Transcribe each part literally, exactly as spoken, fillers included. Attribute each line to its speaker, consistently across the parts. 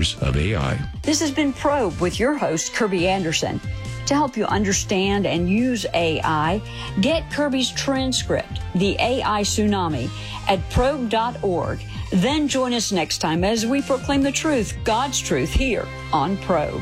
Speaker 1: dangers of A I.
Speaker 2: This has been Probe with your host, Kirby Anderson. To help you understand and use A I, get Kirby's transcript, The A I Tsunami, at probe dot org. Then join us next time as we proclaim the truth, God's truth, here on Probe.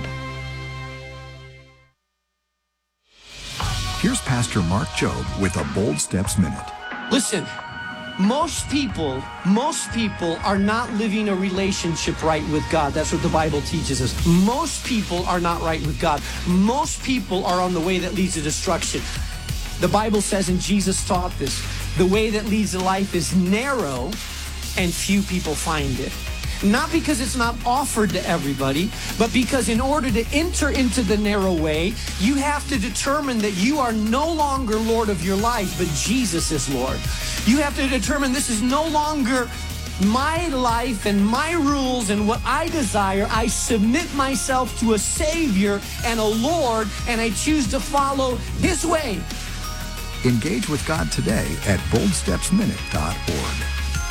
Speaker 3: Here's Pastor Mark Jobe with a Bold Steps Minute.
Speaker 4: Listen, most people, most people are not living a relationship right with God. That's what the Bible teaches us. Most people are not right with God. Most people are on the way that leads to destruction. The Bible says, and Jesus taught this, the way that leads to life is narrow and few people find it. Not because it's not offered to everybody, but because in order to enter into the narrow way, you have to determine that you are no longer Lord of your life, but Jesus is Lord. You have to determine this is no longer my life and my rules and what I desire. I submit myself to a Savior and a Lord, and I choose to follow His way.
Speaker 3: Engage with God today at bold steps minute dot org.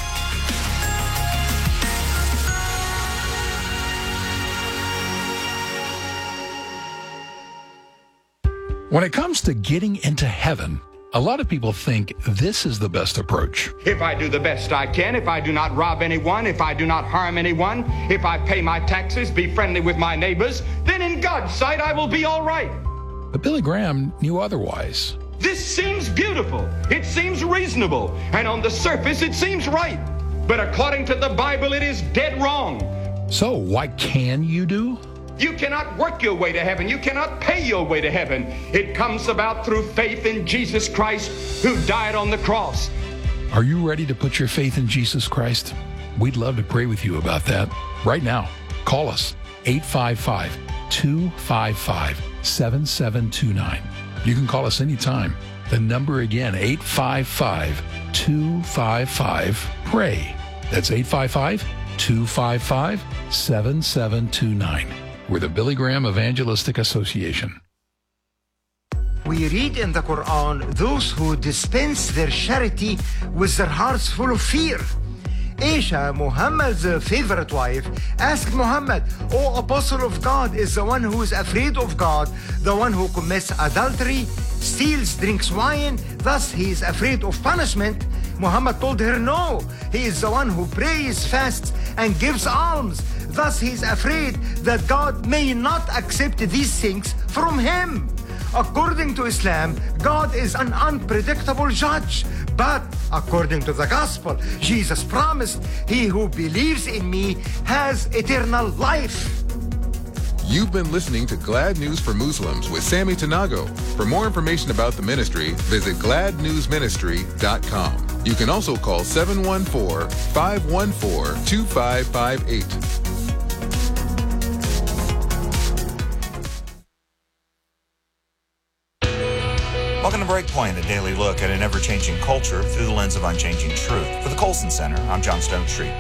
Speaker 1: When it comes to getting into heaven, a lot of people think this is the best approach.
Speaker 5: If I do the best I can, if I do not rob anyone, if I do not harm anyone, if I pay my taxes, be friendly with my neighbors, then in God's sight I will be all right.
Speaker 1: But Billy Graham knew otherwise.
Speaker 5: This seems beautiful. It seems reasonable. And on the surface, it seems right. But according to the Bible, it is dead wrong.
Speaker 1: So what can you do?
Speaker 5: You cannot work your way to heaven. You cannot pay your way to heaven. It comes about through faith in Jesus Christ, who died on the cross.
Speaker 1: Are you ready to put your faith in Jesus Christ? We'd love to pray with you about that. Right now, call us, eight five five, two five five, seven seven two nine. You can call us anytime. The number again, eight five five, two five five, pray. That's eight five five, two five five, seven seven two nine. We're the Billy Graham Evangelistic Association.
Speaker 6: We read in the Quran, those who dispense their charity with their hearts full of fear. Aisha, Muhammad's favorite wife, asked Muhammad, "O Apostle of God, is the one who is afraid of God the one who commits adultery, steals, drinks wine, thus he is afraid of punishment?" Muhammad told her, "No, he is the one who prays, fasts, and gives alms. Thus he is afraid that God may not accept these things from him." According to Islam, God is an unpredictable judge. But according to the gospel, Jesus promised, "He who believes in me has eternal life."
Speaker 7: You've been listening to Glad News for Muslims with Sammy Tanago. For more information about the ministry, visit glad news ministry dot com. You can also call seven one four, five one four, two five five eight.
Speaker 8: Welcome to Breakpoint, a daily look at an ever-changing culture through the lens of unchanging truth. For the Colson Center, I'm John Stone Street.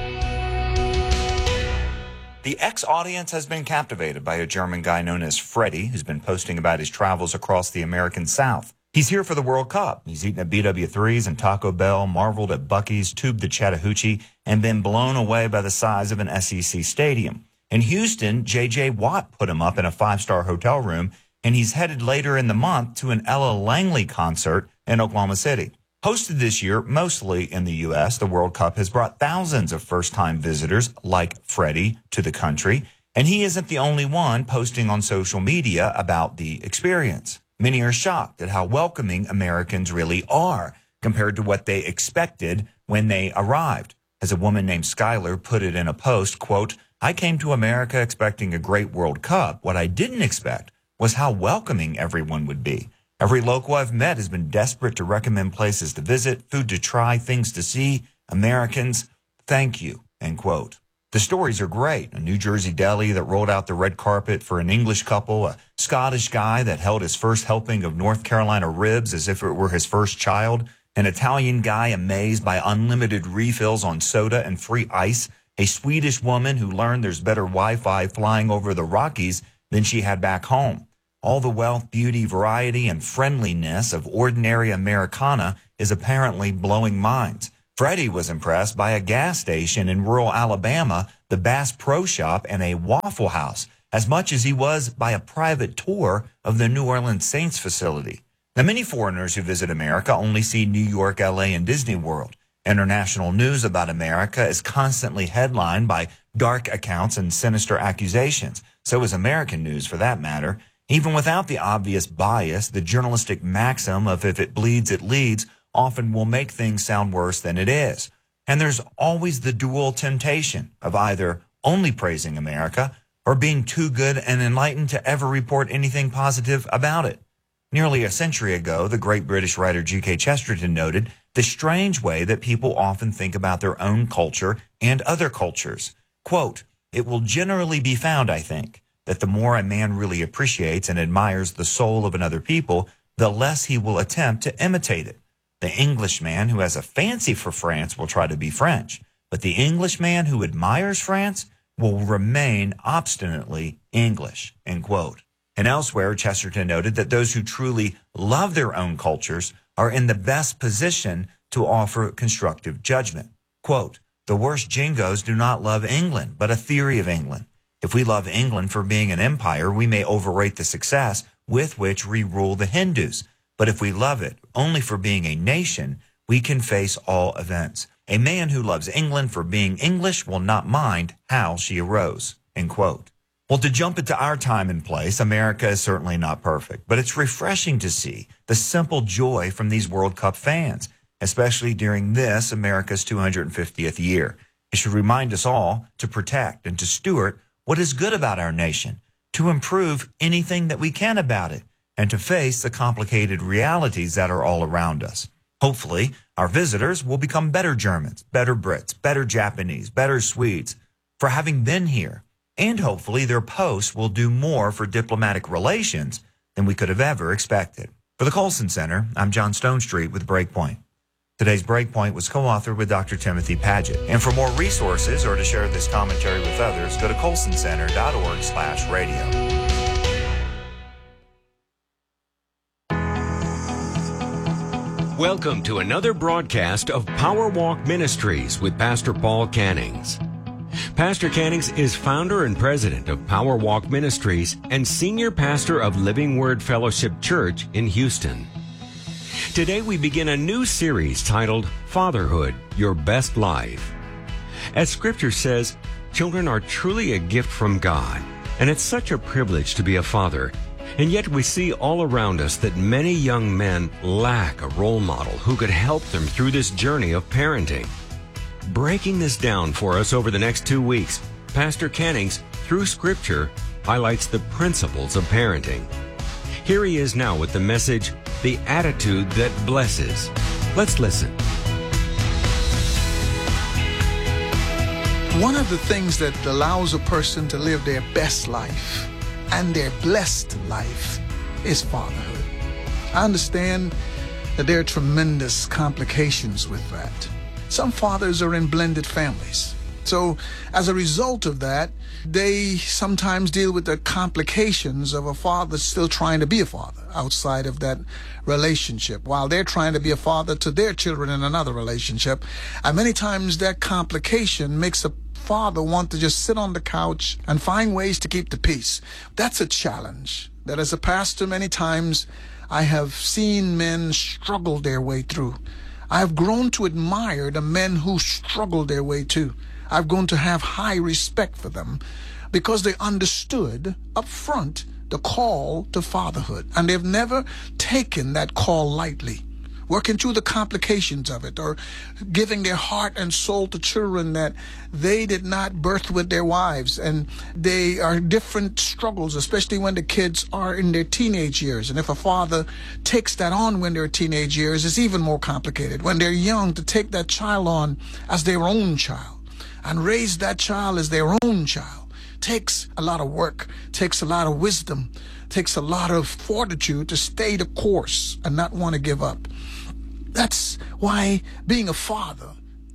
Speaker 8: The ex-audience has been captivated by a German guy known as Freddie, who's been posting about his travels across the American South. He's here for the World Cup. He's eaten at B W threes and Taco Bell, marveled at Buc-ee's, tubed the Chattahoochee, and been blown away by the size of an S E C stadium. In Houston, J J Watt put him up in a five-star hotel room, and he's headed later in the month to an Ella Langley concert in Oklahoma City. Hosted this year mostly in the U S, the World Cup has brought thousands of first-time visitors like Freddie to the country, and he isn't the only one posting on social media about the experience. Many are shocked at how welcoming Americans really are compared to what they expected when they arrived. As a woman named Skylar put it in a post, quote, "I came to America expecting a great World Cup. What I didn't expect was how welcoming everyone would be. Every local I've met has been desperate to recommend places to visit, food to try, things to see. Americans, thank you," end quote. The stories are great. A New Jersey deli that rolled out the red carpet for an English couple, a Scottish guy that held his first helping of North Carolina ribs as if it were his first child, an Italian guy amazed by unlimited refills on soda and free ice, a Swedish woman who learned there's better Wi-Fi flying over the Rockies than she had back home. All the wealth, beauty, variety, and friendliness of ordinary Americana is apparently blowing minds. Freddie was impressed by a gas station in rural Alabama, the Bass Pro Shop, and a Waffle House, as much as he was by a private tour of the New Orleans Saints facility. Now, many foreigners who visit America only see New York, L A, and Disney World. International news about America is constantly headlined by dark accounts and sinister accusations. So is American news, for that matter. Even without the obvious bias, the journalistic maxim of if it bleeds, it leads often will make things sound worse than it is. And there's always the dual temptation of either only praising America or being too good and enlightened to ever report anything positive about it. Nearly a century ago, the great British writer G K Chesterton noted the strange way that people often think about their own culture and other cultures. Quote, "It will generally be found, I think, that the more a man really appreciates and admires the soul of another people, the less he will attempt to imitate it. The Englishman who has a fancy for France will try to be French, but the Englishman who admires France will remain obstinately English," end quote. And elsewhere, Chesterton noted that those who truly love their own cultures are in the best position to offer constructive judgment. Quote, "The worst jingoes do not love England, but a theory of England. If we love England for being an empire, we may overrate the success with which we rule the Hindus. But if we love it only for being a nation, we can face all events. A man who loves England for being English will not mind how she arose," end quote. Well, to jump into our time and place, America is certainly not perfect, but it's refreshing to see the simple joy from these World Cup fans, especially during this, America's two hundred fiftieth year. It should remind us all to protect and to steward what is good about our nation, to improve anything that we can about it, and to face the complicated realities that are all around us. Hopefully, our visitors will become better Germans, better Brits, better Japanese, better Swedes for having been here. And hopefully their posts will do more for diplomatic relations than we could have ever expected. For the Colson Center, I'm John Stonestreet with Breakpoint. Today's Breakpoint was co-authored with Doctor Timothy Paget. And for more resources or to share this commentary with others, go to colson center dot org slash radio.
Speaker 9: Welcome to another broadcast of Power Walk Ministries with Pastor Paul Cannings. Pastor Cannings is founder and president of Power Walk Ministries and senior pastor of Living Word Fellowship Church in Houston. Today we begin a new series titled Fatherhood, Your Best Life. As Scripture says, children are truly a gift from God, and it's such a privilege to be a father. And yet we see all around us that many young men lack a role model who could help them through this journey of parenting. Breaking this down for us over the next two weeks, Pastor Cannings, through Scripture, highlights the principles of parenting. Here he is now with the message, The Attitude That Blesses. Let's listen.
Speaker 10: One of the things that allows a person to live their best life and their blessed life is fatherhood. I understand that there are tremendous complications with that. Some fathers are in blended families. So as a result of that, they sometimes deal with the complications of a father still trying to be a father outside of that relationship, while they're trying to be a father to their children in another relationship. And many times that complication makes a father want to just sit on the couch and find ways to keep the peace. That's a challenge that as a pastor, many times I have seen men struggle their way through. I have grown to admire the men who struggle their way too. I've grown to have high respect for them because they understood up front the call to fatherhood, and they've never taken that call lightly, working through the complications of it or giving their heart and soul to children that they did not birth with their wives. And they are different struggles, especially when the kids are in their teenage years. And if a father takes that on when they're teenage years, it's even more complicated. When they're young, to take that child on as their own child and raise that child as their own child takes a lot of work, takes a lot of wisdom, takes a lot of fortitude to stay the course and not want to give up. That's why being a father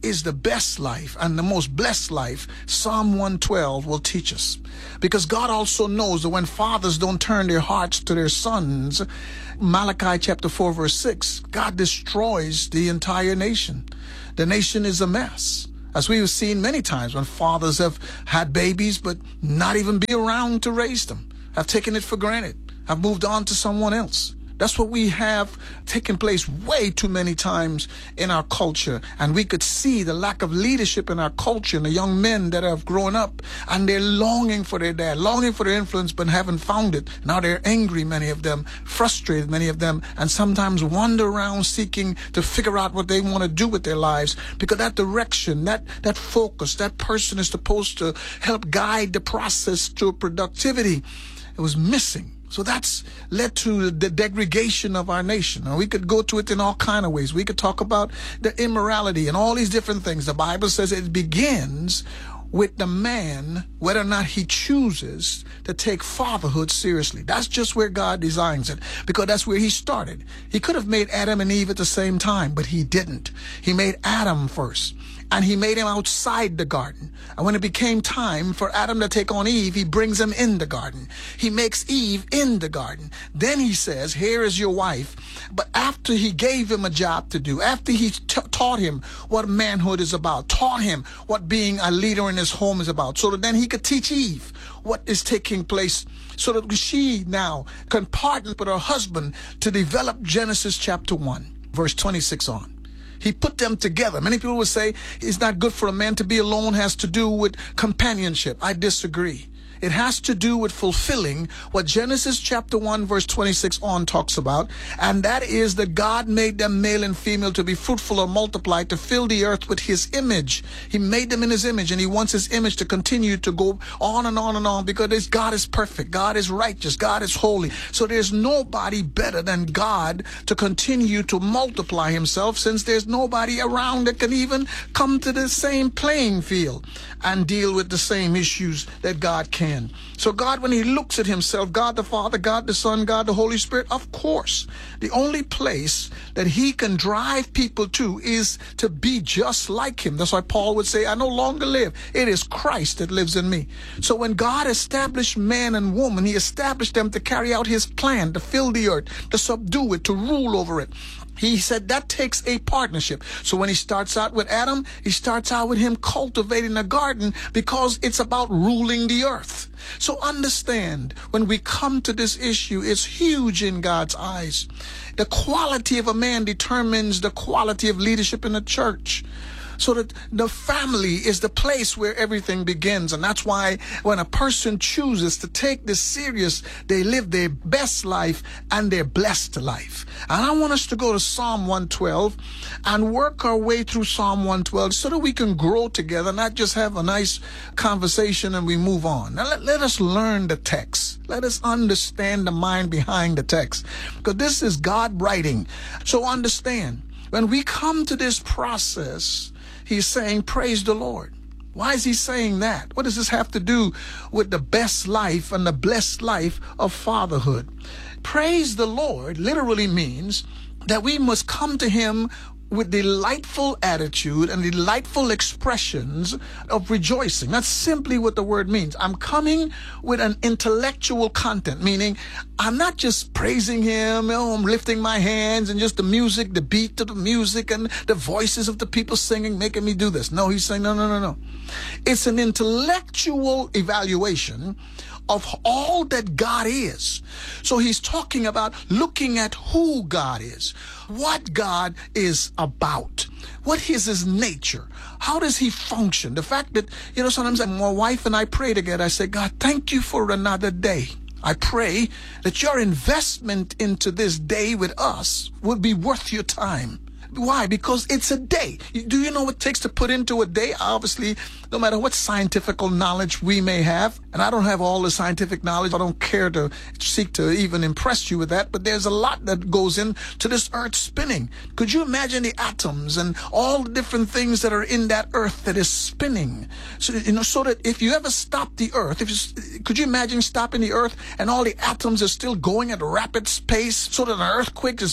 Speaker 10: is the best life and the most blessed life, Psalm one twelve will teach us. Because God also knows that when fathers don't turn their hearts to their sons, Malachi chapter four verse six, God destroys the entire nation. The nation is a mess. As we've seen many times when fathers have had babies but not even be around to raise them, have taken it for granted, have moved on to someone else. That's what we have taken place way too many times in our culture. And we could see the lack of leadership in our culture and the young men that have grown up and they're longing for their dad, longing for their influence, but haven't found it. Now they're angry, many of them, frustrated, many of them, and sometimes wander around seeking to figure out what they want to do with their lives, because that direction, that, that focus, that person is supposed to help guide the process to productivity. It was missing. So that's led to the degradation of our nation. And we could go to it in all kinds of ways. We could talk about the immorality and all these different things. The Bible says it begins with the man, whether or not he chooses to take fatherhood seriously. That's just where God designs it, because that's where he started. He could have made Adam and Eve at the same time, but he didn't. He made Adam first. And he made him outside the garden. And when it became time for Adam to take on Eve, he brings him in the garden. He makes Eve in the garden. Then he says, here is your wife. But after he gave him a job to do, after he t- taught him what manhood is about, taught him what being a leader in his home is about, so that then he could teach Eve what is taking place, so that she now can partner with her husband to develop Genesis chapter one, verse twenty-six on. He put them together. Many people would say it's not good for a man to be alone, has to do with companionship. I disagree. It has to do with fulfilling what Genesis chapter one verse twenty-six on talks about, and that is that God made them male and female to be fruitful and multiply, to fill the earth with his image. He made them in his image, and he wants his image to continue to go on and on and on, because God is perfect, God is righteous, God is holy. So there's nobody better than God to continue to multiply himself, since there's nobody around that can even come to the same playing field and deal with the same issues that God can. So God, when he looks at himself, God the Father, God the Son, God the Holy Spirit, of course, the only place that he can drive people to is to be just like him. That's why Paul would say, I no longer live. It is Christ that lives in me. So when God established man and woman, he established them to carry out his plan, to fill the earth, to subdue it, to rule over it. He said that takes a partnership. So when he starts out with Adam, he starts out with him cultivating a garden, because it's about ruling the earth. So understand, when we come to this issue, it's huge in God's eyes. The quality of a man determines the quality of leadership in the church. So that the family is the place where everything begins. And that's why when a person chooses to take this serious, they live their best life and their blessed life. And I want us to go to Psalm one twelve and work our way through Psalm one twelve so that we can grow together, not just have a nice conversation and we move on. Now let, let us learn the text. Let us understand the mind behind the text, because this is God writing. So understand, when we come to this process, he's saying, praise the Lord. Why is he saying that? What does this have to do with the best life and the blessed life of fatherhood? Praise the Lord literally means that we must come to him with delightful attitude and delightful expressions of rejoicing. That's simply what the word means. I'm coming with an intellectual content, meaning I'm not just praising him, oh, I'm lifting my hands and just the music, the beat of the music and the voices of the people singing, making me do this. No, he's saying, no, no, no, no. It's an intellectual evaluation of all that God is. So he's talking about looking at who God is, what God is about, what is his nature, how does he function. The fact that, you know, sometimes my wife and I pray together, I say, God, thank you for another day. I pray that your investment into this day with us would be worth your time. Why? Because it's a day. Do you know what it takes to put into a day? Obviously, no matter what scientific knowledge we may have, and I don't have all the scientific knowledge, I don't care to seek to even impress you with that, but there's a lot that goes into this earth spinning. Could you imagine the atoms and all the different things that are in that earth that is spinning? So, you know, so that if you ever stop the earth, if you, could you imagine stopping the earth and all the atoms are still going at a rapid pace, so that an earthquake is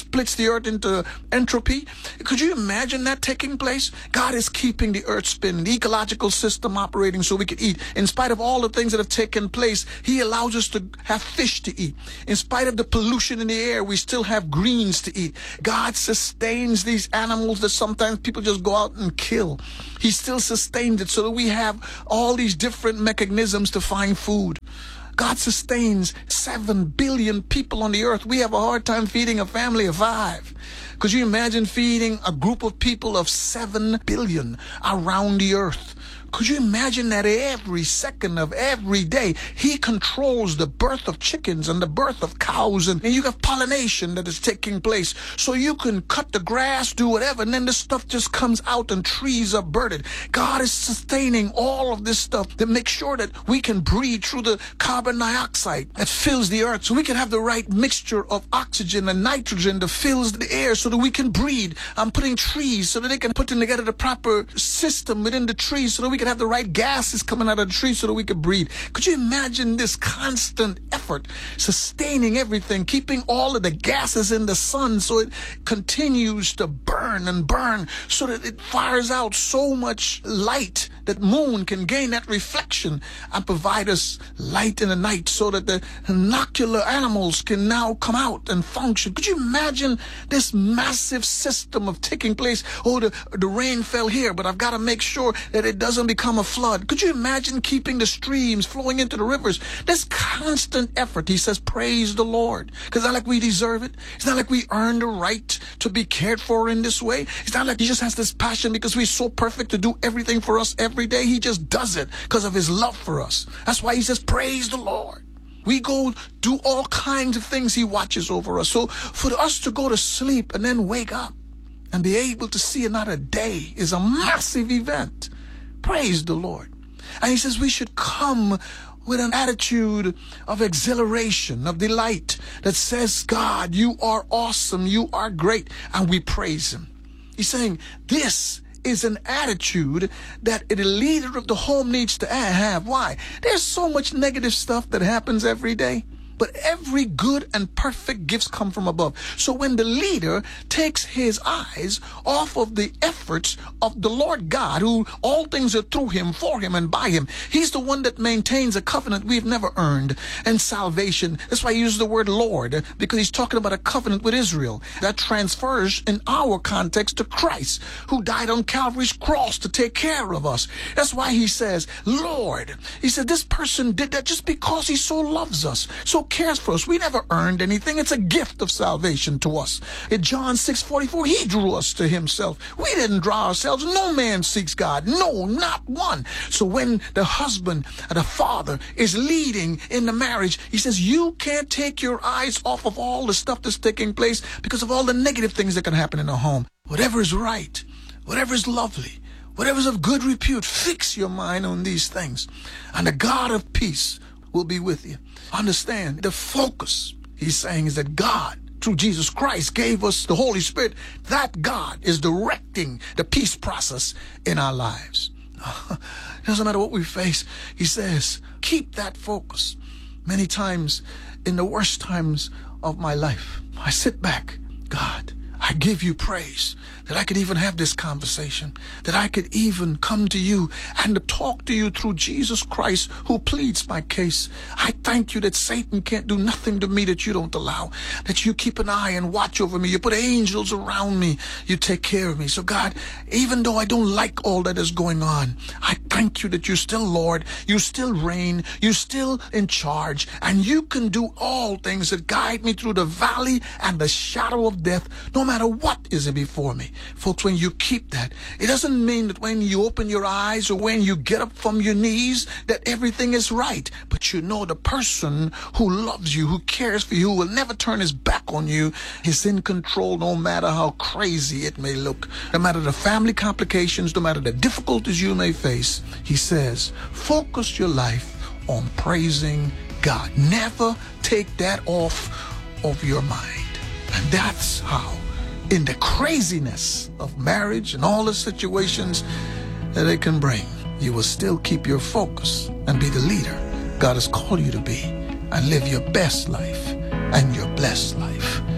Speaker 10: splits the earth into entropy. Could you imagine that taking place? God is keeping the earth spinning, the ecological system operating so we can eat. In spite of all the things that have taken place, he allows us to have fish to eat. In spite of the pollution in the air, we still have greens to eat. God sustains these animals that sometimes people just go out and kill. He still sustains it so that we have all these different mechanisms to find food. God sustains seven billion people on the earth. We have a hard time feeding a family of five. Could you imagine feeding a group of people of seven billion around the earth? Could you imagine that every second of every day, he controls the birth of chickens and the birth of cows, and, and you have pollination that is taking place. So you can cut the grass, do whatever, and then the stuff just comes out and trees are birthed. God is sustaining all of this stuff to make sure that we can breathe through the carbon dioxide that fills the earth, so we can have the right mixture of oxygen and nitrogen that fills the air so that we can breathe. I'm putting trees so that they can put together the proper system within the trees so that we can have the right gases coming out of the tree so that we can breathe. Could you imagine this constant effort, sustaining everything, keeping all of the gases in the sun so it continues to burn and burn, so that it fires out so much light that moon can gain that reflection and provide us light in the night so that the inocular animals can now come out and function. Could you imagine this massive system of taking place? Oh, the, the rain fell here, but I've got to make sure that it doesn't become a flood. Could you imagine keeping the streams flowing into the rivers? This constant effort. He says, praise the Lord. Because it's not like we deserve it. It's not like we earn the right to be cared for in this way. It's not like he just has this passion because we're so perfect to do everything for us every day. He just does it because of his love for us. That's why he says, praise the Lord. We go do all kinds of things. He watches over us. So for us to go to sleep and then wake up and be able to see another day is a massive event. Praise the Lord. And he says we should come with an attitude of exhilaration, of delight that says, God, you are awesome, you are great, and we praise him. He's saying this is an attitude that the leader of the home needs to have. Why? There's so much negative stuff that happens every day. But every good and perfect gifts come from above. So when the leader takes his eyes off of the efforts of the Lord God, who all things are through him, for him, and by him, he's the one that maintains a covenant we've never earned, and salvation. That's why he uses the word Lord, because he's talking about a covenant with Israel that transfers in our context to Christ, who died on Calvary's cross to take care of us. That's why he says, Lord. He said this person did that just because he so loves us, so cares for us. We never earned anything. It's a gift of salvation to us. In John six forty-four, he drew us to himself. We didn't draw ourselves. No man seeks God. No, not one. So when the husband or the father is leading in the marriage, he says, you can't take your eyes off of all the stuff that's taking place because of all the negative things that can happen in a home. Whatever is right, whatever is lovely, whatever is of good repute, fix your mind on these things. And the God of peace will be with you. Understand, the focus, he's saying, is that God, through Jesus Christ, gave us the Holy Spirit. That God is directing the peace process in our lives. It doesn't matter what we face. He says, keep that focus. Many times, in the worst times of my life, I sit back. God, I give you praise that I could even have this conversation, that I could even come to you and talk to you through Jesus Christ, who pleads my case. I thank you that Satan can't do nothing to me that you don't allow, that you keep an eye and watch over me. You put angels around me. You take care of me. So God, even though I don't like all that is going on, I thank you that you're still Lord. You still reign. You're still in charge. And you can do all things that guide me through the valley and the shadow of death, no matter what is before me. Folks, when you keep that, it doesn't mean that when you open your eyes or when you get up from your knees that everything is right. But you know the person who loves you, who cares for you, who will never turn his back on you, is in control no matter how crazy it may look. No matter the family complications, no matter the difficulties you may face, he says, focus your life on praising God. Never take that off of your mind. And that's how, in the craziness of marriage and all the situations that it can bring, you will still keep your focus and be the leader God has called you to be and live your best life and your blessed life.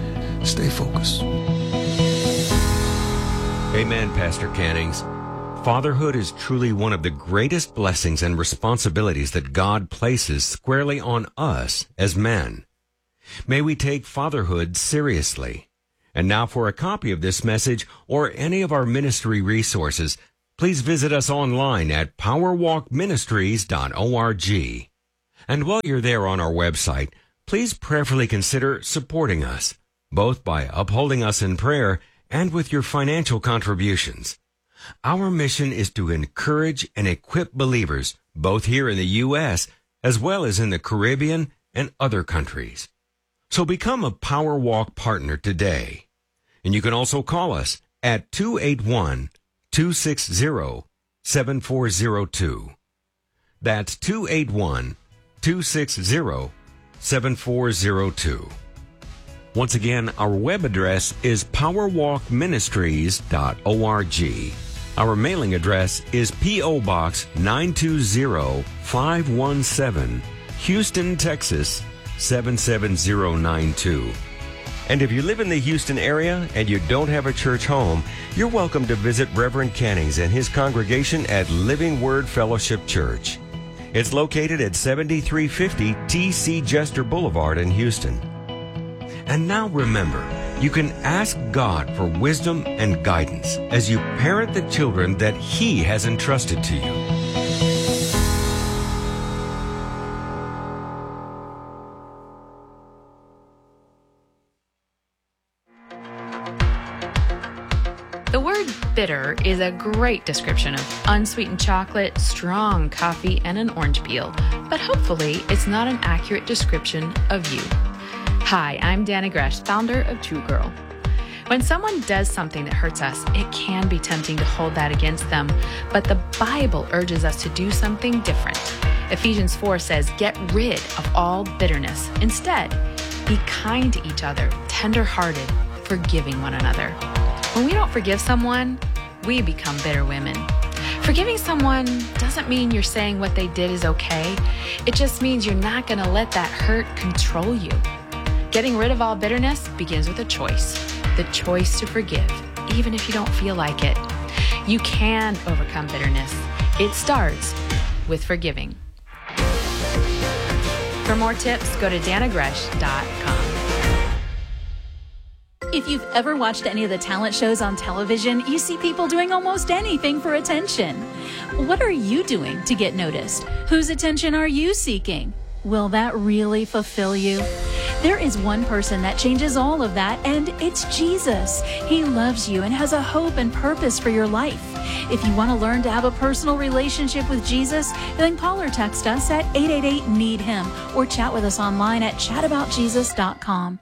Speaker 10: Stay focused.
Speaker 9: Amen, Pastor Cannings. Fatherhood is truly one of the greatest blessings and responsibilities that God places squarely on us as men. May we take fatherhood seriously. And now for a copy of this message or any of our ministry resources, please visit us online at power walk ministries dot org. And while you're there on our website, please prayerfully consider supporting us, both by upholding us in prayer and with your financial contributions. Our mission is to encourage and equip believers, both here in the U S as well as in the Caribbean and other countries. So become a Power Walk partner today. And you can also call us at two eight one, two six zero, seven four zero two. That's two eight one, two six zero, seven four zero two. Once again, our web address is power walk ministries dot org. Our mailing address is P O. Box nine two zero, five one seven, Houston, Texas seven seven zero nine two. And if you live in the Houston area and you don't have a church home, you're welcome to visit Reverend Cannings and his congregation at Living Word Fellowship Church. It's located at seventy-three fifty T C Jester Boulevard in Houston. And now remember, you can ask God for wisdom and guidance as you parent the children that He has entrusted to you.
Speaker 11: The word bitter is a great description of unsweetened chocolate, strong coffee, and an orange peel, but hopefully it's not an accurate description of you. Hi, I'm Dana Gresh, founder of True Girl. When someone does something that hurts us, it can be tempting to hold that against them, but the Bible urges us to do something different. Ephesians four says, get rid of all bitterness. Instead, be kind to each other, tender-hearted, forgiving one another. When we don't forgive someone, we become bitter women. Forgiving someone doesn't mean you're saying what they did is okay. It just means you're not going to let that hurt control you. Getting rid of all bitterness begins with a choice. The choice to forgive, even if you don't feel like it. You can overcome bitterness. It starts with forgiving. For more tips, go to dana gresh dot com.
Speaker 12: If you've ever watched any of the talent shows on television, you see people doing almost anything for attention. What are you doing to get noticed? Whose attention are you seeking? Will that really fulfill you? There is one person that changes all of that, and it's Jesus. He loves you and has a hope and purpose for your life. If you want to learn to have a personal relationship with Jesus, then call or text us at eight eight eight, need him or chat with us online at chat about jesus dot com.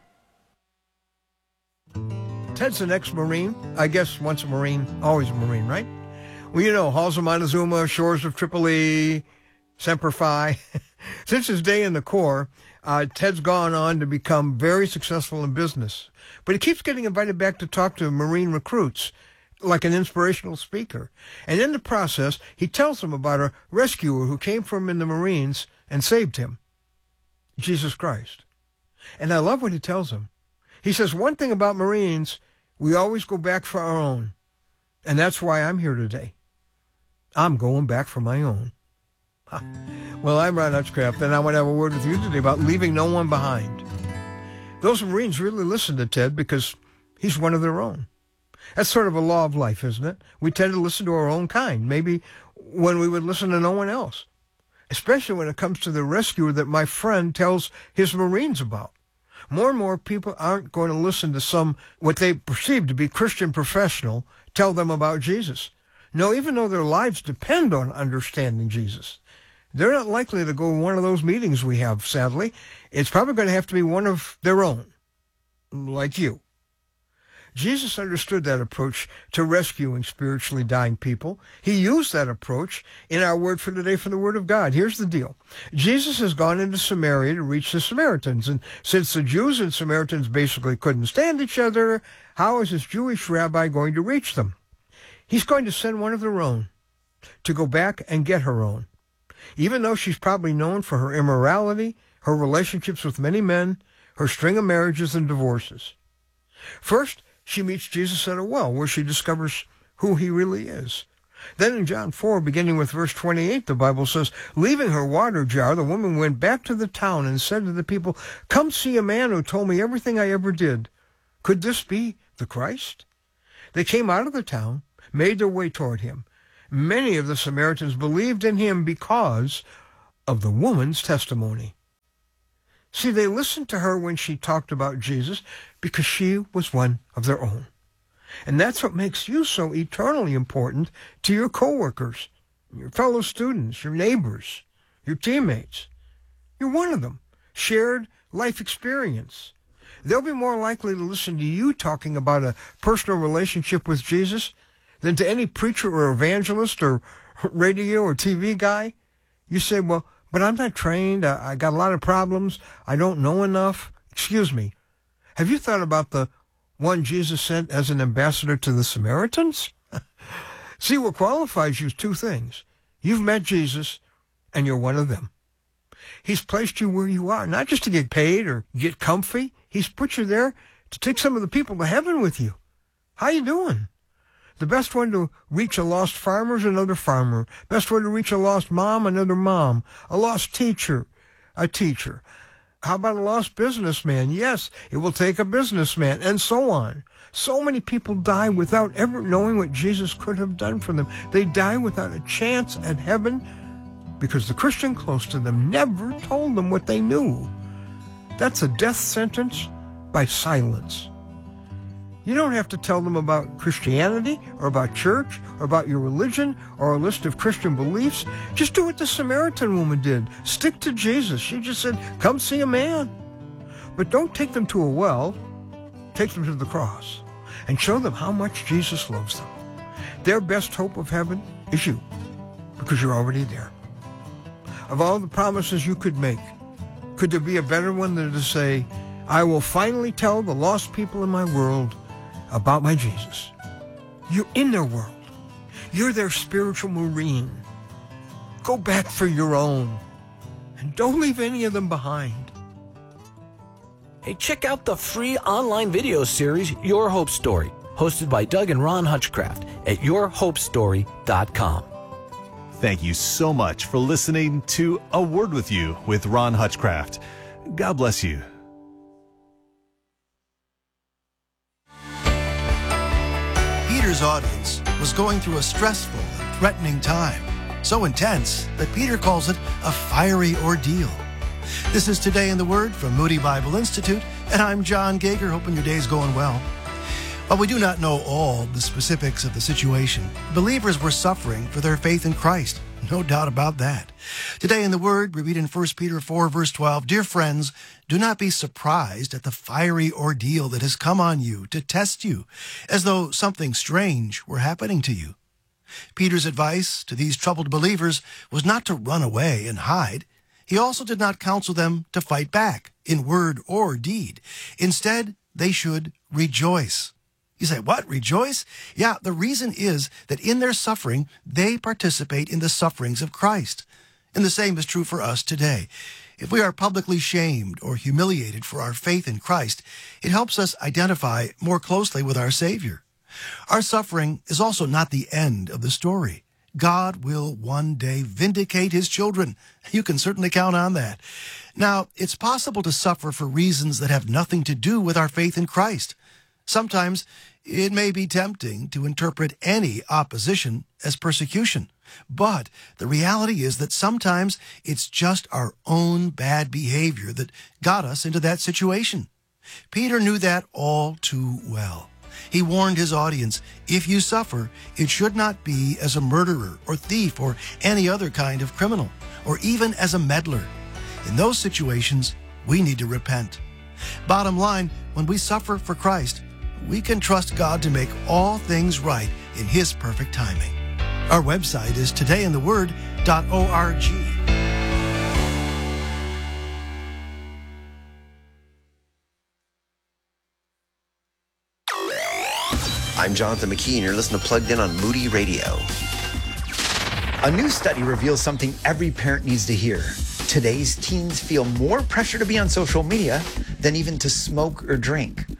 Speaker 13: Ted's an ex-Marine. I guess once a Marine, always a Marine, right? Well, you know, halls of Montezuma, shores of Tripoli, Semper Fi. Since his day in the Corps, uh, Ted's gone on to become very successful in business. But he keeps getting invited back to talk to Marine recruits, like an inspirational speaker. And in the process, he tells them about a rescuer who came from him in the Marines and saved him, Jesus Christ. And I love what he tells them. He says, one thing about Marines, we always go back for our own. And that's why I'm here today. I'm going back for my own. Huh. Well, I'm Ron Hutchcraft, and I want to have a word with you today about leaving no one behind. Those Marines really listen to Ted because he's one of their own. That's sort of a law of life, isn't it? We tend to listen to our own kind, maybe when we would listen to no one else, especially when it comes to the rescuer that my friend tells his Marines about. More and more people aren't going to listen to some, what they perceive to be Christian professional, tell them about Jesus. No, even though their lives depend on understanding Jesus, they're not likely to go to one of those meetings we have, sadly. It's probably going to have to be one of their own, like you. Jesus understood that approach to rescuing spiritually dying people. He used that approach in our word for today from the Word of God. Here's the deal. Jesus has gone into Samaria to reach the Samaritans, and since the Jews and Samaritans basically couldn't stand each other, how is this Jewish rabbi going to reach them? He's going to send one of their own to go back and get her own. Even though she's probably known for her immorality, her relationships with many men, her string of marriages and divorces. First, she meets Jesus at a well, where she discovers who he really is. Then in John four, beginning with verse twenty-eight, the Bible says, leaving her water jar, the woman went back to the town and said to the people, come see a man who told me everything I ever did. Could this be the Christ? They came out of the town, made their way toward him. Many of the Samaritans believed in him because of the woman's testimony. See, they listened to her when she talked about Jesus because she was one of their own. And that's what makes you so eternally important to your coworkers, your fellow students, your neighbors, your teammates. You're one of them. Shared life experience. They'll be more likely to listen to you talking about a personal relationship with Jesus than to any preacher or evangelist or radio or T V guy. You say, well, but I'm not trained. I, I got a lot of problems. I don't know enough. Excuse me. Have you thought about the one Jesus sent as an ambassador to the Samaritans? See, what qualifies you is two things. You've met Jesus, and you're one of them. He's placed you where you are, not just to get paid or get comfy. He's put you there to take some of the people to heaven with you. How you doing? The best one to reach a lost farmer is another farmer. Best one to reach a lost mom, another mom. A lost teacher, a teacher. How about a lost businessman? Yes, it will take a businessman, and so on. So many people die without ever knowing what Jesus could have done for them. They die without a chance at heaven because the Christian close to them never told them what they knew. That's a death sentence by silence. You don't have to tell them about Christianity or about church or about your religion or a list of Christian beliefs. Just do what the Samaritan woman did. Stick to Jesus. She just said, come see a man. But don't take them to a well. Take them to the cross and show them how much Jesus loves them. Their best hope of heaven is you, because you're already there. Of all the promises you could make, could there be a better one than to say, I will finally tell the lost people in my world about my Jesus. You're in their world. You're their spiritual marine. Go back for your own, and don't leave any of them behind.
Speaker 14: Hey, check out the free online video series, Your Hope Story, hosted by Doug and Ron Hutchcraft at your hope story dot com.
Speaker 15: Thank you so much for listening to A Word With You with Ron Hutchcraft. God bless you.
Speaker 16: Peter's audience was going through a stressful and threatening time, so intense that Peter calls it a fiery ordeal. This is Today in the Word from Moody Bible Institute, and I'm John Gager, hoping your day's going well. While we do not know all the specifics of the situation, believers were suffering for their faith in Christ. No doubt about that. Today in the Word, we read in First Peter four, verse twelve, Dear friends, do not be surprised at the fiery ordeal that has come on you to test you, as though something strange were happening to you. Peter's advice to these troubled believers was not to run away and hide. He also did not counsel them to fight back in word or deed. Instead, they should rejoice. You say, what? Rejoice? Yeah, the reason is that in their suffering, they participate in the sufferings of Christ. And the same is true for us today. If we are publicly shamed or humiliated for our faith in Christ, it helps us identify more closely with our Savior. Our suffering is also not the end of the story. God will one day vindicate his children. You can certainly count on that. Now, it's possible to suffer for reasons that have nothing to do with our faith in Christ. Sometimes it may be tempting to interpret any opposition as persecution, but the reality is that sometimes it's just our own bad behavior that got us into that situation. Peter knew that all too well. He warned his audience, if you suffer, it should not be as a murderer or thief or any other kind of criminal, or even as a meddler. In those situations, we need to repent. Bottom line, when we suffer for Christ, we can trust God to make all things right in his perfect timing. Our website is today in the word dot org.
Speaker 17: I'm Jonathan McKee, and you're listening to Plugged In on Moody Radio. A new study reveals something every parent needs to hear. Today's teens feel more pressure to be on social media than even to smoke or drink.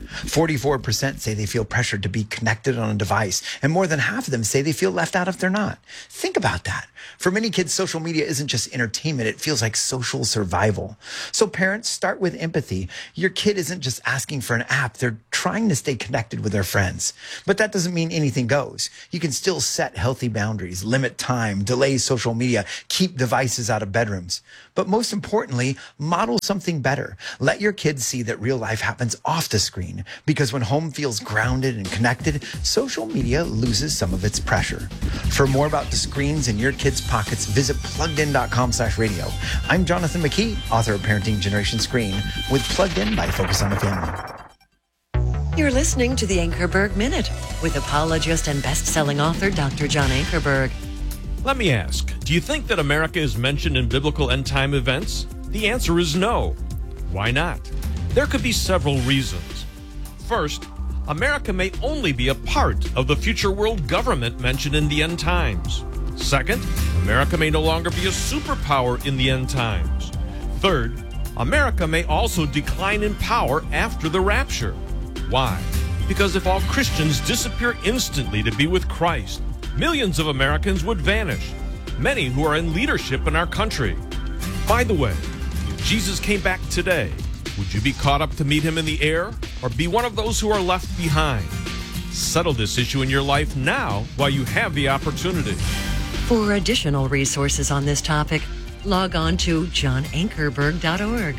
Speaker 17: forty-four percent say they feel pressured to be connected on a device, and more than half of them say they feel left out if they're not. Think about that. For many kids, social media isn't just entertainment, it feels like social survival. So parents, start with empathy. Your kid isn't just asking for an app, they're trying to stay connected with their friends. But that doesn't mean anything goes. You can still set healthy boundaries, limit time, delay social media, keep devices out of bedrooms. But most importantly, model something better. Let your kids see that real life happens off the screen, because when home feels grounded and connected, social media loses some of its pressure. For more about the screens in your kids' pockets, visit plugged in dot com slash radio. I'm Jonathan McKee, author of Parenting Generation Screen, with Plugged In by Focus on the Family.
Speaker 18: You're listening to the Ankerberg Minute with apologist and best-selling author Doctor John Ankerberg.
Speaker 19: Let me ask, do you think that America is mentioned in biblical end-time events? The answer is no. Why not? There could be several reasons. First, America may only be a part of the future world government mentioned in the end times. Second, America may no longer be a superpower in the end times. Third, America may also decline in power after the rapture. Why? Because if all Christians disappear instantly to be with Christ, millions of Americans would vanish, many who are in leadership in our country. By the way, if Jesus came back today, would you be caught up to meet him in the air, or be one of those who are left behind? Settle this issue in your life now while you have the opportunity.
Speaker 18: For additional resources on this topic, log on to john ankerberg dot org.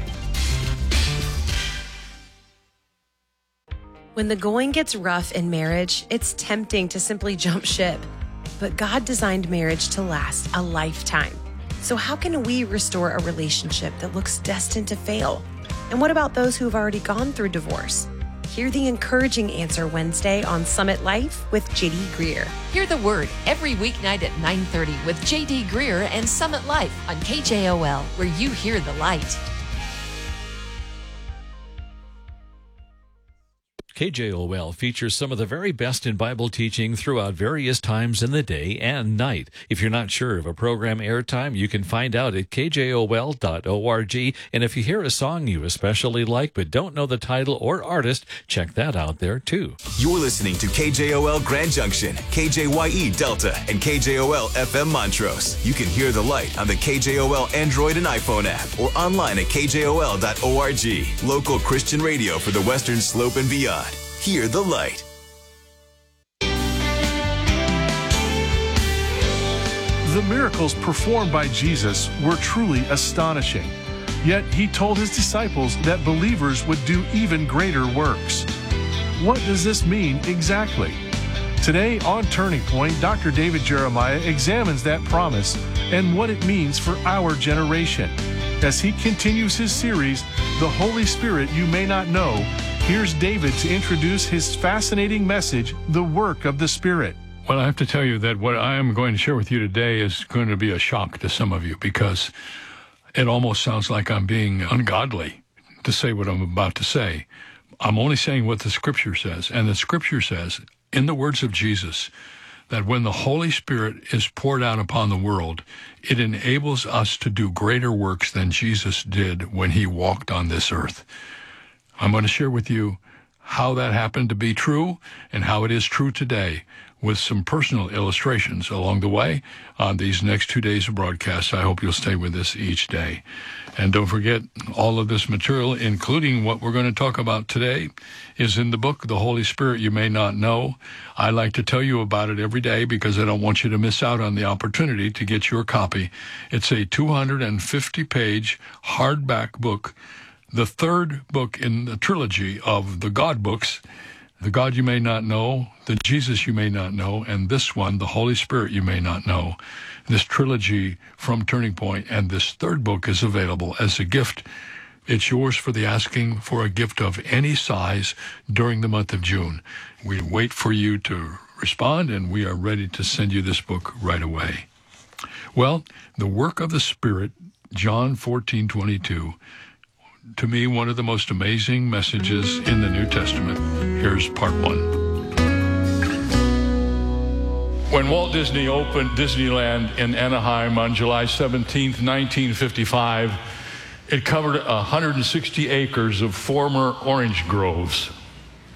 Speaker 20: When the going gets rough in marriage, it's tempting to simply jump ship. But God designed marriage to last a lifetime. So how can we restore a relationship that looks destined to fail? And what about those who have already gone through divorce? Hear the encouraging answer Wednesday on Summit Life with J D Greer.
Speaker 21: Hear the word every weeknight at nine thirty with J D Greer and Summit Life on K J O L, where you hear the light.
Speaker 22: K J O L features some of the very best in Bible teaching throughout various times in the day and night. If you're not sure of a program airtime, you can find out at k j o l dot org. And if you hear a song you especially like but don't know the title or artist, check that out there too.
Speaker 23: You're listening to K J O L Grand Junction, K J Y E Delta, and K J O L F M Montrose. You can hear the light on the K J O L Android and iPhone app or online at k j o l dot org. Local Christian radio for the Western Slope and beyond. Hear the light.
Speaker 24: The miracles performed by Jesus were truly astonishing. Yet he told his disciples that believers would do even greater works. What does this mean exactly? Today on Turning Point, Doctor David Jeremiah examines that promise and what it means for our generation. As he continues his series, The Holy Spirit You May Not Know, here's David to introduce his fascinating message, The Work of the Spirit.
Speaker 1: Well, I have to tell you that what I am going to share with you today is going to be a shock to some of you, because it almost sounds like I'm being ungodly to say what I'm about to say. I'm only saying what the Scripture says, and the Scripture says, in the words of Jesus, that when the Holy Spirit is poured out upon the world, it enables us to do greater works than Jesus did when he walked on this earth. I'm going to share with you how that happened to be true and how it is true today, with some personal illustrations along the way on these next two days of broadcasts. I hope you'll stay with us each day. And don't forget, all of this material, including what we're going to talk about today, is in the book, The Holy Spirit You May Not Know. I like to tell you about it every day because I don't want you to miss out on the opportunity to get your copy. It's a two hundred fifty page hardback book, the third book in the trilogy of the God books, The God You May Not Know, The Jesus You May Not Know, and this one, The Holy Spirit You May Not Know. This trilogy from Turning Point, and this third book is available as a gift. It's yours for the asking for a gift of any size during the month of June. We wait for you to respond, and we are ready to send you this book right away. Well, the work of the Spirit, John fourteen twenty-two, to me, one of the most amazing messages in the New Testament. Here's part one. When Walt Disney opened Disneyland in Anaheim on July seventeenth, nineteen fifty-five, it covered one hundred sixty acres of former orange groves.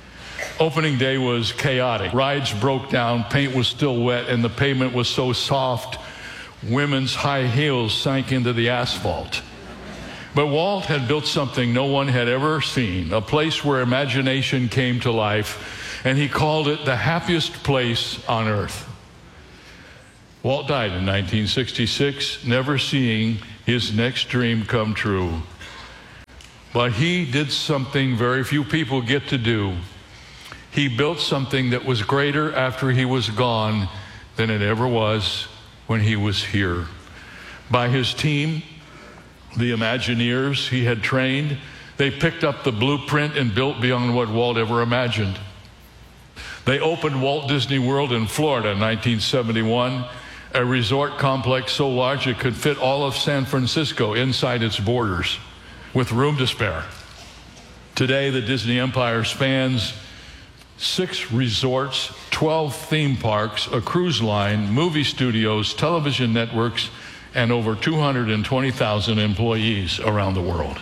Speaker 2: Opening day was chaotic. Rides broke down, paint was still wet, and the pavement was so soft, women's high heels sank into the asphalt. But Walt had built something no one had ever seen, a place where imagination came to life, and he called it the happiest place on earth. Walt died in nineteen sixty-six, never seeing his next dream come true. But he did something very few people get to do. He built something that was greater after he was gone than it ever was when he was here. By his team, the Imagineers he had trained, they picked up the blueprint and built beyond what Walt ever imagined. They opened Walt Disney World in Florida in nineteen seventy-one, a resort complex so large it could fit all of San Francisco inside its borders, with room to spare. Today, the Disney empire spans six resorts, twelve theme parks, a cruise line, movie studios, television networks, and over two hundred twenty thousand employees around the world.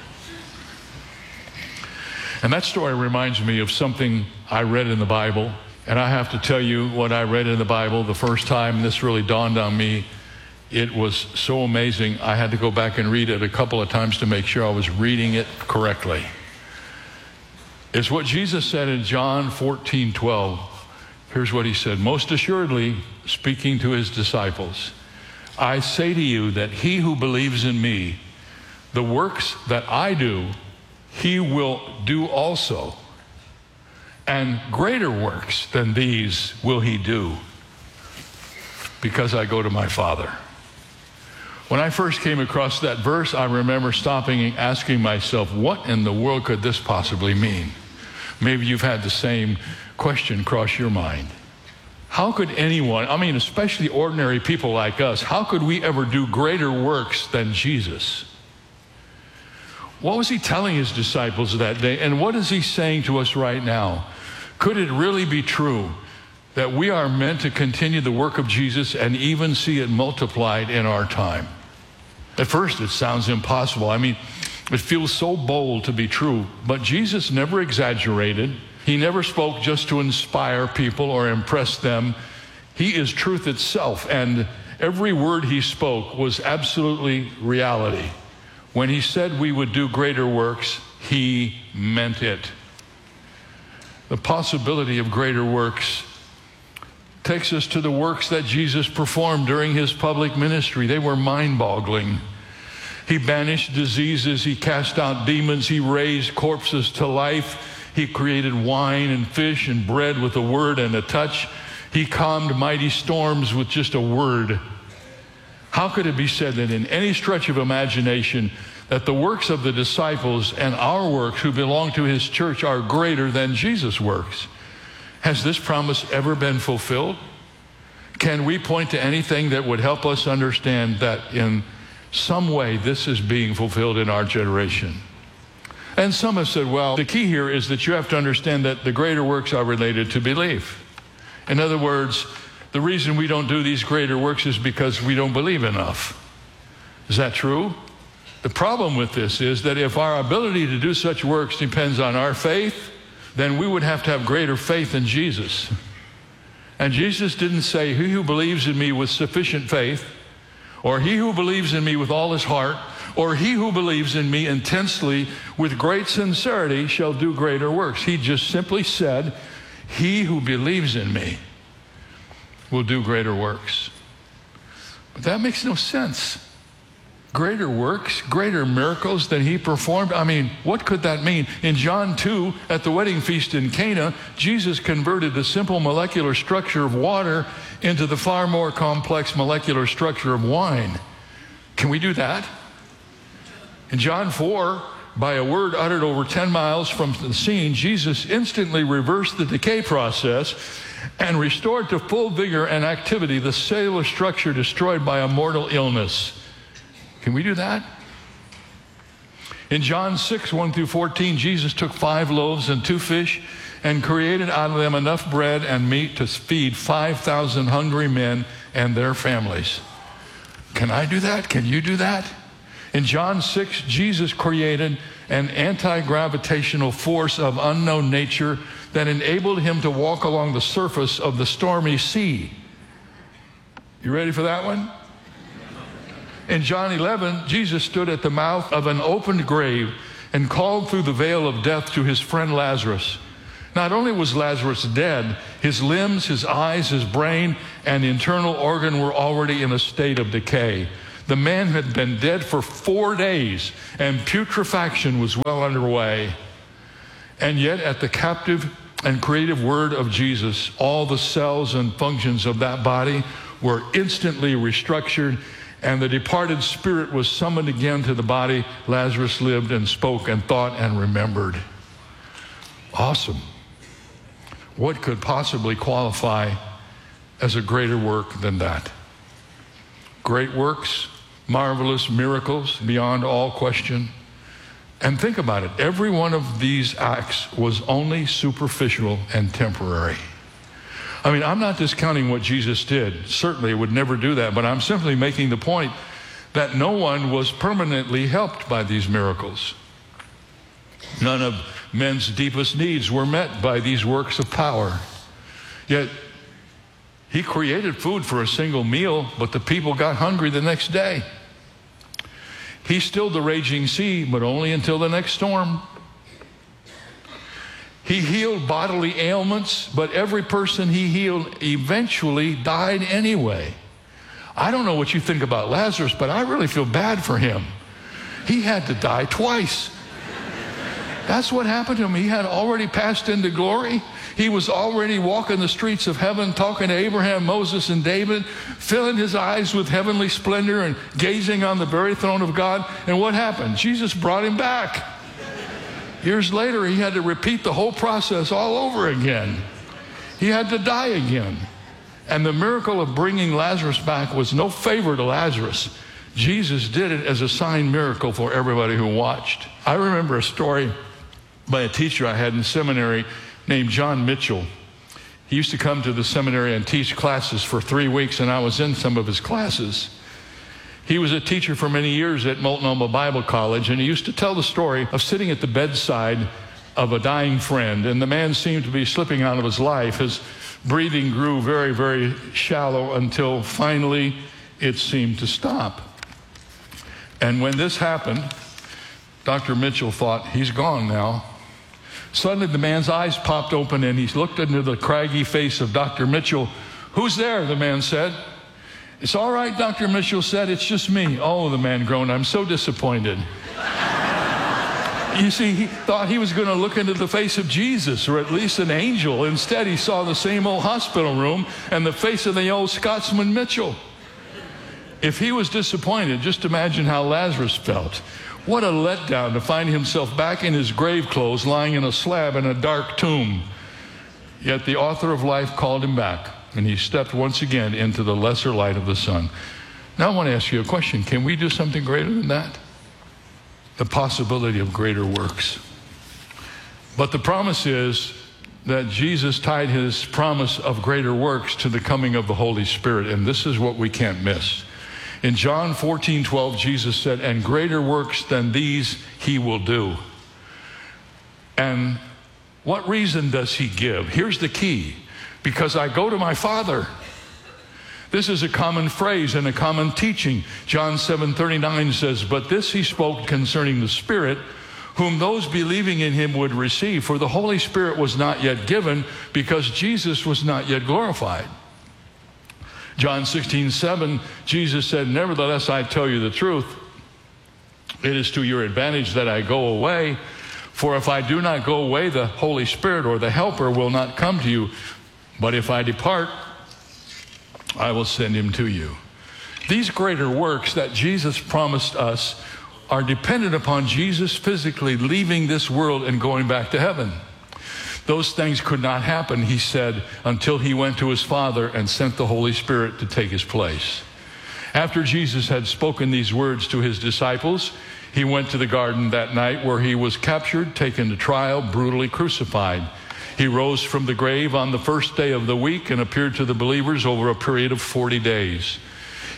Speaker 2: And that story reminds me of something I read in the Bible. And I have to tell you what I read in the Bible the first time this really dawned on me. It was so amazing, I had to go back and read it a couple of times to make sure I was reading it correctly. It's what Jesus said in John fourteen twelve. Here's what he said: most assuredly, speaking to his disciples, I say to you that he who believes in me, the works that I do, he will do also. And greater works than these will he do, because I go to my Father. When I first came across that verse, I remember stopping and asking myself, what in the world could this possibly mean? Maybe you've had the same question cross your mind. How could anyone, I mean, especially ordinary people like us, how could we ever do greater works than Jesus? What was he telling his disciples that day, and what is he saying to us right now? Could it really be true that we are meant to continue the work of Jesus and even see it multiplied in our time? At first, it sounds impossible. I mean, it feels so bold to be true, but Jesus never exaggerated. He never spoke just to inspire people or impress them. He is truth itself, and every word he spoke was absolutely reality. When he said we would do greater works, he meant it. The possibility of greater works takes us to the works that Jesus performed during his public ministry. They were mind-boggling. He banished diseases, he cast out demons, he raised corpses to life, he created wine and fish and bread with a word and a touch. He calmed mighty storms with just a word. How could it be said that in any stretch of imagination that the works of the disciples and our works who belong to his church are greater than Jesus' works? Has this promise ever been fulfilled? Can we point to anything that would help us understand that in some way this is being fulfilled in our generation? And some have said, well, the key here is that you have to understand that the greater works are related to belief. In other words, the reason we don't do these greater works is because we don't believe enough. Is that true? The problem with this is that if our ability to do such works depends on our faith, then we would have to have greater faith in Jesus. And Jesus didn't say, he who believes in me with sufficient faith, or he who believes in me with all his heart, or he who believes in me intensely with great sincerity shall do greater works. He just simply said, he who believes in me will do greater works. But that makes no sense. Greater works, greater miracles than he performed. I mean, what could that mean? In John two, at the wedding feast in Cana, Jesus converted the simple molecular structure of water into the far more complex molecular structure of wine. Can we do that? In John four, by a word uttered over ten miles from the scene, Jesus instantly reversed the decay process and restored to full vigor and activity the cellular structure destroyed by a mortal illness. Can we do that? In John six, one through fourteen, Jesus took five loaves and two fish and created out of them enough bread and meat to feed five thousand hungry men and their families. Can I do that? Can you do that? In John six, Jesus created an anti-gravitational force of unknown nature that enabled him to walk along the surface of the stormy sea. You ready for that one? In John eleven, Jesus stood at the mouth of an opened grave and called through the veil of death to his friend Lazarus. Not only was Lazarus dead, his limbs, his eyes, his brain, and internal organ were already in a state of decay. The man had been dead for four days, and putrefaction was well underway. And yet, at the captive and creative word of Jesus, all the cells and functions of that body were instantly restructured, and the departed spirit was summoned again to the body. Lazarus lived and spoke and thought and remembered. Awesome. What could possibly qualify as a greater work than that? Great works, marvelous miracles beyond all question. And think about it. Every one of these acts was only superficial and temporary. I mean, I'm not discounting what Jesus did. Certainly would never do that, but I'm simply making the point that no one was permanently helped by these miracles. None of men's deepest needs were met by these works of power. Yet, he created food for a single meal, but the people got hungry the next day. He stilled the raging sea, but only until the next storm. He healed bodily ailments, but every person he healed eventually died anyway. I don't know what you think about Lazarus, but I really feel bad for him. He had to die twice. That's what happened to him. He had already passed into glory. He was already walking the streets of heaven, talking to Abraham, Moses, and David, filling his eyes with heavenly splendor and gazing on the very throne of God. And what happened? Jesus brought him back. Years later, he had to repeat the whole process all over again. He had to die again. And the miracle of bringing Lazarus back was no favor to Lazarus. Jesus did it as a sign miracle for everybody who watched. I remember a story by a teacher I had in seminary named John Mitchell. He used to come to the seminary and teach classes for three weeks, and I was in some of his classes. He was a teacher for many years at Multnomah Bible College, and he used to tell the story of sitting at the bedside of a dying friend, and the man seemed to be slipping out of his life. His breathing grew very, very shallow until finally it seemed to stop. And when this happened, Doctor Mitchell thought, he's gone now. Suddenly the man's eyes popped open and he looked into the craggy face of Doctor Mitchell. "Who's there?" the man said. "It's all right," Doctor Mitchell said. "It's just me." "Oh," the man groaned, "I'm so disappointed." You see, he thought he was going to look into the face of Jesus, or at least an angel. Instead, he saw the same old hospital room and the face of the old Scotsman Mitchell. If he was disappointed, just imagine how Lazarus felt. What a letdown to find himself back in his grave clothes, lying in a slab in a dark tomb. Yet the author of life called him back, and he stepped once again into the lesser light of the sun. Now I want to ask you a question. Can we do something greater than that? The possibility of greater works. But the promise is that Jesus tied his promise of greater works to the coming of the Holy Spirit, and this is what we can't miss. In John fourteen twelve, Jesus said, "And greater works than these he will do." And what reason does he give? Here's the key. Because I go to my Father. This is a common phrase and a common teaching. John seven thirty-nine says, "But this he spoke concerning the Spirit, whom those believing in him would receive. For the Holy Spirit was not yet given, because Jesus was not yet glorified." John sixteen seven, Jesus said, "Nevertheless, I tell you the truth. It is to your advantage that I go away. For if I do not go away, the Holy Spirit or the Helper will not come to you. But if I depart, I will send him to you." These greater works that Jesus promised us are dependent upon Jesus physically leaving this world and going back to heaven. Those things could not happen, he said, until he went to his Father and sent the Holy Spirit to take his place. After Jesus had spoken these words to his disciples, he went to the garden that night, where he was captured, taken to trial, brutally crucified. He rose from the grave on the first day of the week and appeared to the believers over a period of forty days.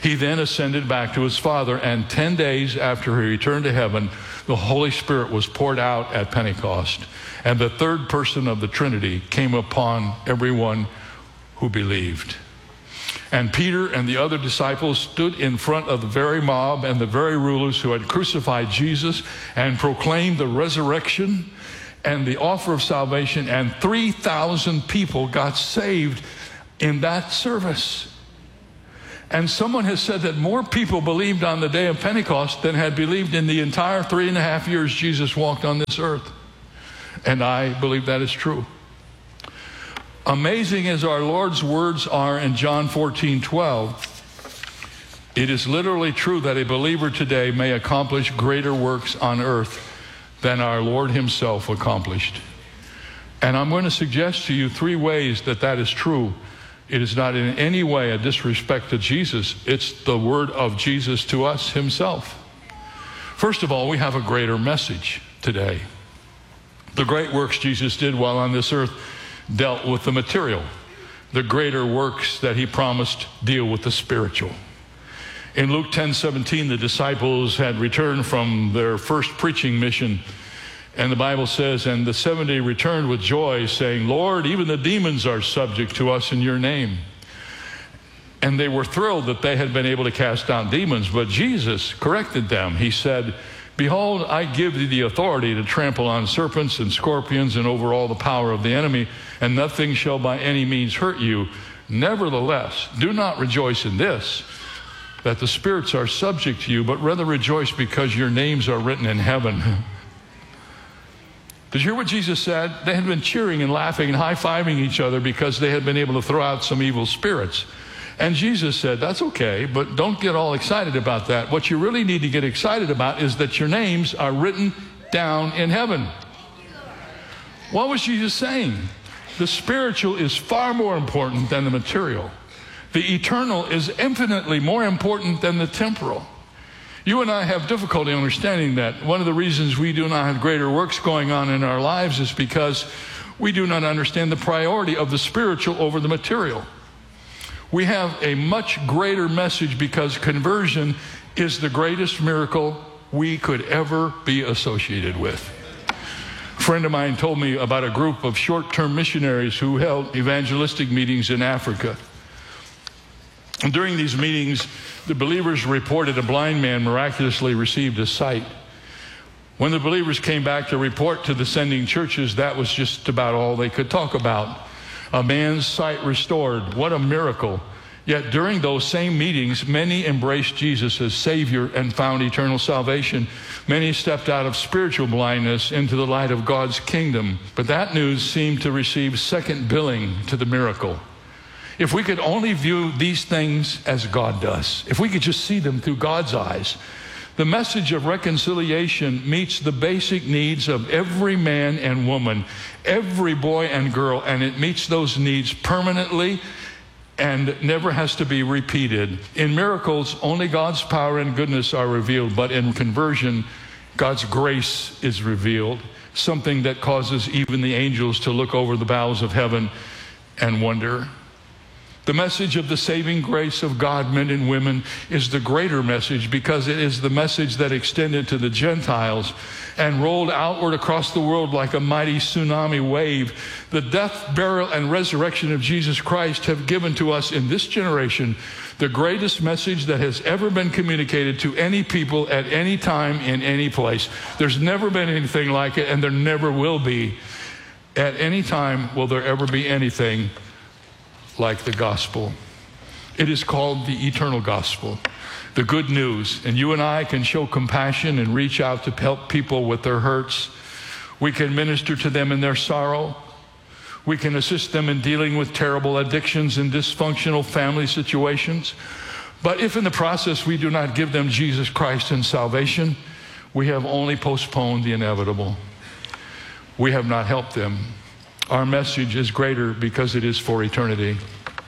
Speaker 2: He then ascended back to his Father, and ten days after he returned to heaven, the Holy Spirit was poured out at Pentecost, and the third person of the Trinity came upon everyone who believed. And Peter and the other disciples stood in front of the very mob and the very rulers who had crucified Jesus and proclaimed the resurrection and the offer of salvation, and three thousand people got saved in that service. And someone has said that more people believed on the day of Pentecost than had believed in the entire three and a half years Jesus walked on this earth. And I believe that is true. Amazing as our Lord's words are in John fourteen twelve, it is literally true that a believer today may accomplish greater works on earth than our Lord himself accomplished. And I'm going to suggest to you three ways that that is true. It is not in any way a disrespect to Jesus. It's the word of Jesus to us himself. First of all, we have a greater message today. The great works Jesus did while on this earth dealt with the material. The greater works that he promised deal with the spiritual. In Luke ten seventeen, the disciples had returned from their first preaching mission. And the Bible says, and the seventy returned with joy, saying, Lord, even the demons are subject to us in your name. And they were thrilled that they had been able to cast out demons. But Jesus corrected them. He said, behold, I give thee the authority to trample on serpents and scorpions and over all the power of the enemy, and nothing shall by any means hurt you. Nevertheless, do not rejoice in this, that the spirits are subject to you, but rather rejoice because your names are written in heaven. Did you hear what Jesus said? They had been cheering and laughing and high-fiving each other because they had been able to throw out some evil spirits. And Jesus said, that's okay, but don't get all excited about that. What you really need to get excited about is that your names are written down in heaven. What was Jesus saying? The spiritual is far more important than the material. The eternal is infinitely more important than the temporal. You and I have difficulty understanding that. One of the reasons we do not have greater works going on in our lives is because we do not understand the priority of the spiritual over the material. We have a much greater message because conversion is the greatest miracle we could ever be associated with. A friend of mine told me about a group of short-term missionaries who held evangelistic meetings in Africa. And during these meetings, the believers reported a blind man miraculously received his sight. When the believers came back to report to the sending churches, that was just about all they could talk about. A man's sight restored. What a miracle. Yet during those same meetings, many embraced Jesus as Savior and found eternal salvation. Many stepped out of spiritual blindness into the light of God's kingdom. But that news seemed to receive second billing to the miracle. If we could only view these things as God does, if we could just see them through God's eyes, the message of reconciliation meets the basic needs of every man and woman, every boy and girl, and it meets those needs permanently and never has to be repeated. In miracles, only God's power and goodness are revealed, but in conversion, God's grace is revealed, something that causes even the angels to look over the bowels of heaven and wonder. The message of the saving grace of God, men and women, is the greater message because it is the message that extended to the Gentiles and rolled outward across the world like a mighty tsunami wave. The death, burial, and resurrection of Jesus Christ have given to us in this generation the greatest message that has ever been communicated to any people at any time in any place. There's never been anything like it, and there never will be. At any time will there ever be anything like the gospel. It is called the eternal gospel, the good news. And you and I can show compassion and reach out to help people with their hurts. We can minister to them in their sorrow. We can assist them in dealing with terrible addictions and dysfunctional family situations. But if in the process we do not give them Jesus Christ and salvation, we have only postponed the inevitable. We have not helped them. Our message is greater because it is for eternity.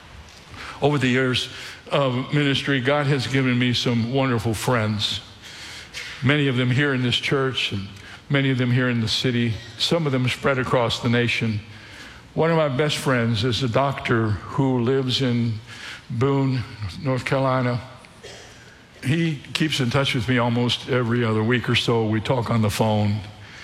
Speaker 2: Over the years of ministry, God has given me some wonderful friends. Many of them here in this church, and many of them here in the city. Some of them spread across the nation. One of my best friends is a doctor who lives in Boone, North Carolina. He keeps in touch with me almost every other week or so. We talk on the phone.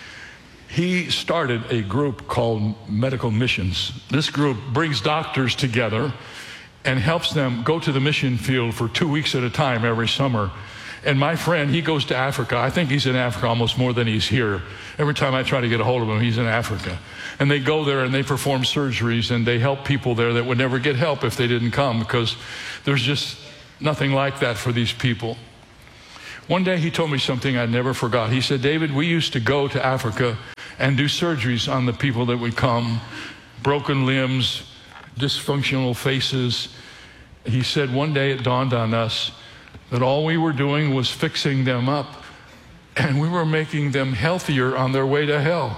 Speaker 2: He started a group called Medical Missions. This group brings doctors together and helps them go to the mission field for two weeks at a time every summer. And my friend, he goes to Africa. I think he's in Africa almost more than he's here. Every time I try to get a hold of him, he's in Africa. And they go there and they perform surgeries and they help people there that would never get help if they didn't come, because there's just nothing like that for these people. One day he told me something I never forgot. He said, David, we used to go to Africa and do surgeries on the people that would come, broken limbs, dysfunctional faces. He said, one day it dawned on us that all we were doing was fixing them up, and we were making them healthier on their way to hell.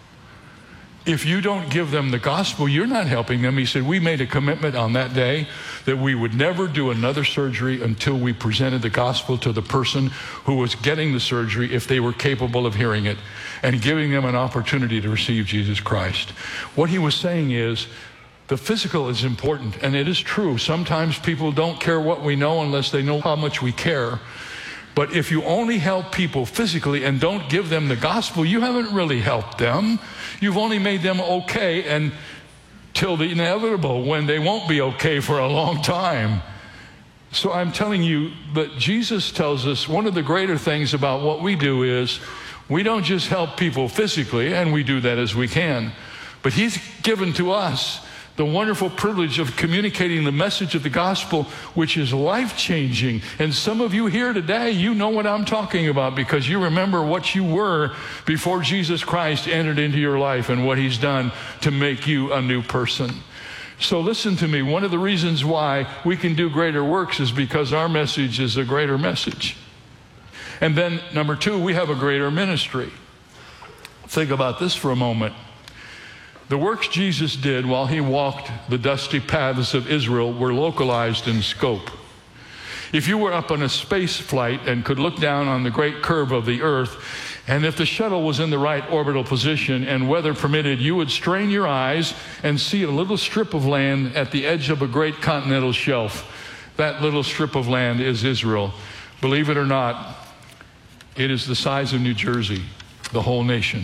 Speaker 2: If you don't give them the gospel, you're not helping them. He said, we made a commitment on that day that we would never do another surgery until we presented the gospel to the person who was getting the surgery, if they were capable of hearing it, and giving them an opportunity to receive Jesus Christ. What he was saying is, the physical is important, and it is true. Sometimes people don't care what we know unless they know how much we care. But if you only help people physically and don't give them the gospel, you haven't really helped them. You've only made them okay until the inevitable, when they won't be okay for a long time. So I'm telling you that Jesus tells us one of the greater things about what we do is we don't just help people physically, and we do that as we can, but he's given to us the wonderful privilege of communicating the message of the gospel, which is life-changing. And some of you here today, you know what I'm talking about, because you remember what you were before Jesus Christ entered into your life and what he's done to make you a new person. So listen to me. One of the reasons why we can do greater works is because our message is a greater message. And then, number two, we have a greater ministry. Think about this for a moment. The works Jesus did while he walked the dusty paths of Israel were localized in scope. If you were up on a space flight and could look down on the great curve of the earth, and if the shuttle was in the right orbital position and weather permitted, you would strain your eyes and see a little strip of land at the edge of a great continental shelf. That little strip of land is Israel. Believe it or not, it is the size of New Jersey, the whole nation.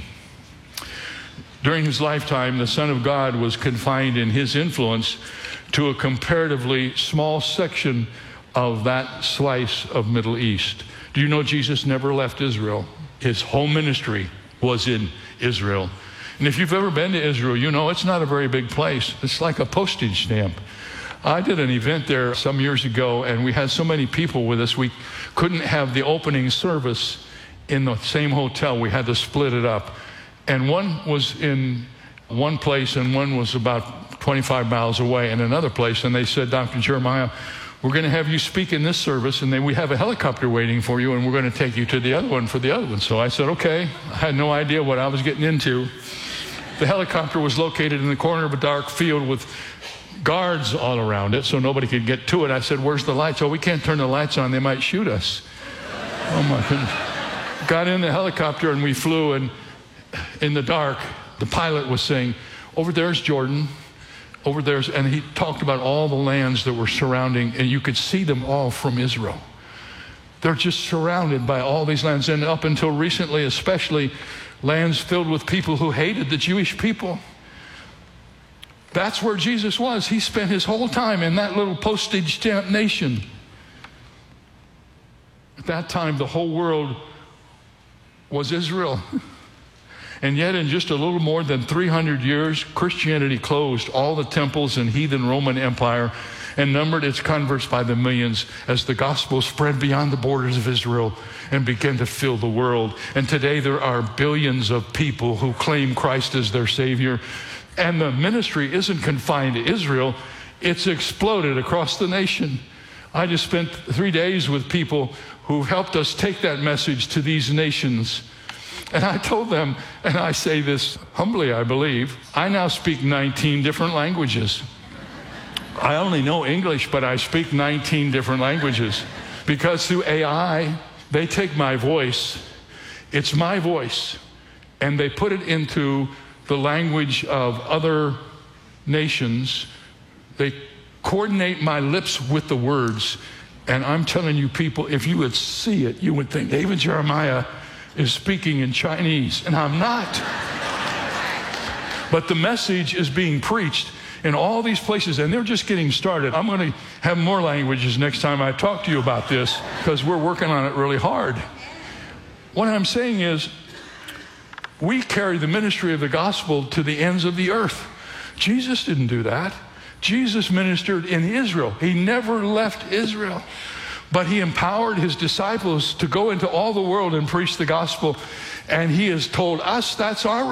Speaker 2: During his lifetime, the Son of God was confined in his influence to a comparatively small section of that slice of Middle East. Do you know Jesus never left Israel? His whole ministry was in Israel. And if you've ever been to Israel, you know it's not a very big place. It's like a postage stamp. I did an event there some years ago, and we had so many people with us, we couldn't have the opening service in the same hotel. We had to split it up. And one was in one place and one was about twenty-five miles away in another place. And they said, Doctor Jeremiah, we're going to have you speak in this service, and then we have a helicopter waiting for you, and we're going to take you to the other one for the other one. So I said, okay. I had no idea what I was getting into. The helicopter was located in the corner of a dark field with guards all around it so nobody could get to it. I said, where's the lights? Oh, we can't turn the lights on. They might shoot us. Oh, my goodness. Got in the helicopter, and we flew, and in the dark, the pilot was saying, over there's Jordan, over there's, and he talked about all the lands that were surrounding, and you could see them all from Israel. They're just surrounded by all these lands, and up until recently, especially, lands filled with people who hated the Jewish people. That's where Jesus was. He spent his whole time in that little postage stamp nation. At that time, the whole world was Israel. And yet in just a little more than three hundred years, Christianity closed all the temples in heathen Roman Empire and numbered its converts by the millions as the gospel spread beyond the borders of Israel and began to fill the world. And today there are billions of people who claim Christ as their Savior. And the ministry isn't confined to Israel. It's exploded across the nation. I just spent three days with people who helped us take that message to these nations. And I told them, and I say this humbly, I believe, I now speak nineteen different languages. I only know English, but I speak nineteen different languages. Because through A I, they take my voice, it's my voice, and they put it into the language of other nations. They coordinate my lips with the words, And I'm telling you, people, if you would see it, you would think David Jeremiah is speaking in Chinese, and I'm not. But the message is being preached in all these places, and they're just getting started. I'm going to have more languages next time I talk to you about this, because we're working on it really hard. What I'm saying is, we carry the ministry of the gospel to the ends of the earth. Jesus didn't do that. Jesus ministered in Israel. He never left Israel. But he empowered his disciples to go into all the world and preach the gospel. And he has told us that's our